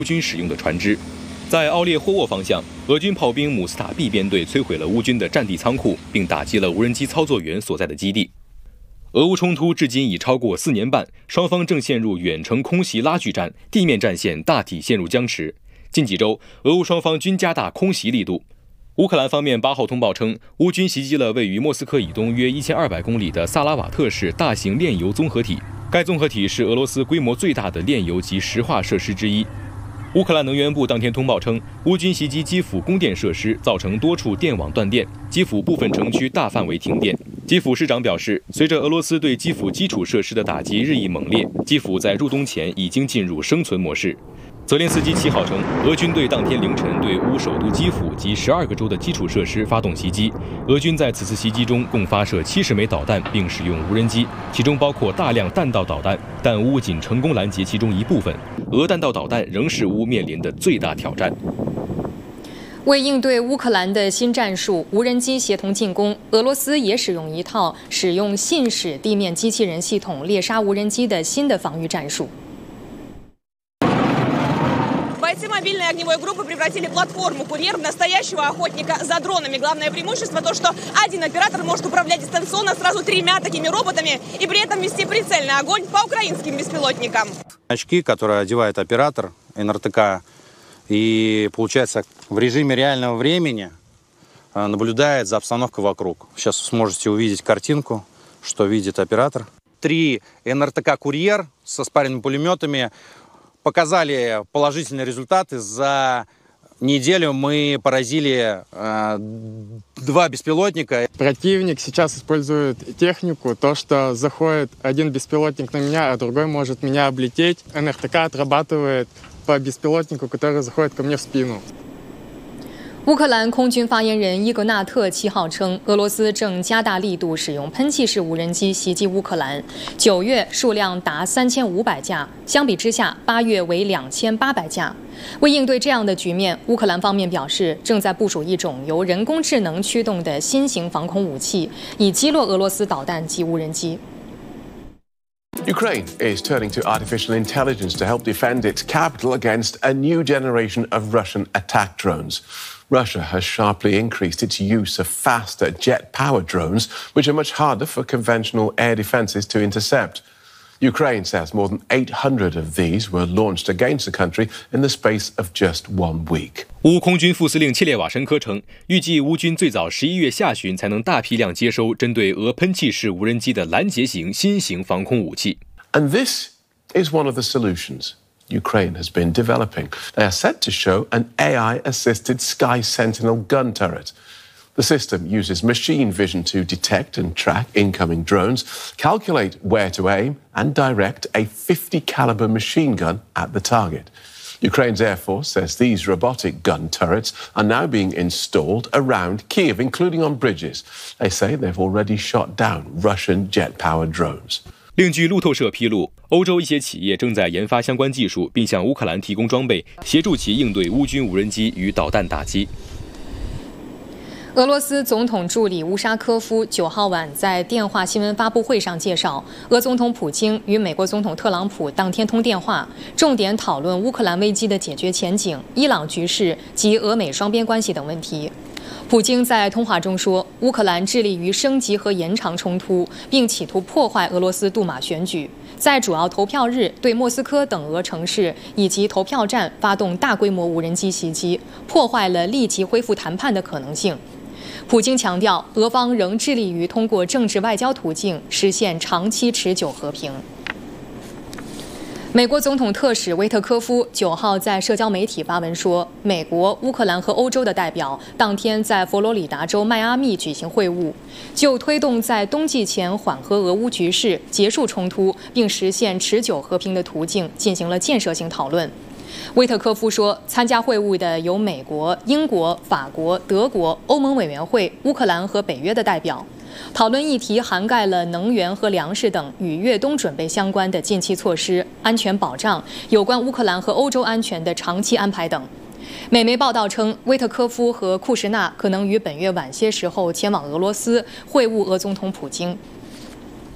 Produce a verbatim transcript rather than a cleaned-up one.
乌军使用的船只。在奥列霍沃方向，俄军炮兵姆斯塔毕编队摧毁了乌军的战地仓库，并打击了无人机操作员所在的基地。俄乌冲突至今已超过四年半，双方正陷入远程空袭拉锯战，地面战线大体陷入僵持。近几周，俄乌双方均加大空袭力度。乌克兰方面八号通报称，乌军袭击了位于莫斯科以东约一千二百公里的萨拉瓦特市大型炼油综合体。该综合体是俄罗斯规模最大的炼油及石化设施之一。乌克兰能源部当天通报称，乌军袭击基辅供电设施，造成多处电网断电，基辅部分城区大范围停电。基辅市长表示，随着俄罗斯对基辅基础设施的打击日益猛烈，基辅在入冬前已经进入生存模式。泽连斯基七号称，俄军队当天凌晨对乌首都基辅及十二个州的基础设施发动袭击。俄军在此次袭击中共发射七十枚导弹，并使用无人机，其中包括大量弹道导弹，但乌仅成功拦截其中一部分。俄弹道导弹仍是乌面临的最大挑战。 为应对乌克兰的新战术无人机协同进攻，俄罗斯也使用一套使用信使地面机器人系统猎杀无人机的新的防御战术。 Бойцы мобильной огневой группы превратили платформу «Курьер» в настоящего охотника за дронами. Главное преимущество то, что один оператор может управлять дистанционно сразу тремя такими роботами и при этом вести прицельный огонь по украинским беспилотникам. Очки, которые одевает оператор эн эр тэ ка, и, получается, в режиме реального времени наблюдает за обстановкой вокруг. Сейчас сможете увидеть картинку, что видит оператор. Три эн эр тэ ка «Курьер» со спаренными пулеметами показали положительные результаты. За неделю мы поразили э, два беспилотника. Противник сейчас использует технику, то, что заходит один беспилотник на меня, а другой может меня облететь. эн эр тэ ка отрабатывает по беспилотнику, который заходит ко мне в спину. 乌克兰空军发言人伊格纳特七号称，俄罗斯正加大力度使用喷气式无人机袭击乌克兰，九月数量达三千五百架，相比之下，八月为两千八百架。为应对这样的局面，乌克兰方面表示，正在部署一种由人工智能驱动的新型防空武器，以击落俄罗斯导弹及无人机。 Ukraine is turning to artificial intelligence to help defend its capital against a new generation of Russian attack drones. Russia has sharply increased its use of faster jet-powered drones, which are much harder for conventional air defenses to intercept. Ukraine says more than eight hundred of these were launched against the country in the space of just one week. 乌空军副司令切列瓦申科称，预计乌军最早十一月下旬才能大批量接收针对俄喷气式无人机的拦截型新型防空武器。 And this is one of the solutions Ukraine has been developing. They are set to show an A I-assisted Sky Sentinel gun turret. The system uses machine vision to detect and track incoming drones, calculate where to aim, and direct a fifty caliber machine gun at the target. Ukraine's Air Force says these robotic gun turrets are now being installed around Kyiv, including on bridges. They say they've already shot down Russian jet-powered drones. 另据路透社披露，欧洲一些企业正在研发相关技术，并向乌克兰提供装备，协助其应对乌军无人机与导弹打击。 俄罗斯总统助理乌沙科夫九号晚在电话新闻发布会上介绍，俄总统普京与美国总统特朗普当天通电话，重点讨论乌克兰危机的解决前景、伊朗局势及俄美双边关系等问题。普京在通话中说，乌克兰致力于升级和延长冲突，并企图破坏俄罗斯杜马选举，在主要投票日对莫斯科等俄城市以及投票站发动大规模无人机袭击，破坏了立即恢复谈判的可能性。普京强调，俄方仍致力于通过政治外交途径实现长期持久和平。美国总统特使维特科夫九号在社交媒体发文说，美国、乌克兰和欧洲的代表当天在佛罗里达州迈阿密举行会晤，就推动在冬季前缓和俄乌局势、结束冲突并实现持久和平的途径进行了建设性讨论。维特科夫说，参加会晤的有美国、英国、法国、德国、欧盟委员会、乌克兰和北约的代表。讨论议题涵盖了能源和粮食等与越冬准备相关的近期措施、安全保障、有关乌克兰和欧洲安全的长期安排等。美媒报道称，威特科夫和库什纳可能于本月晚些时候前往俄罗斯会晤俄总统普京。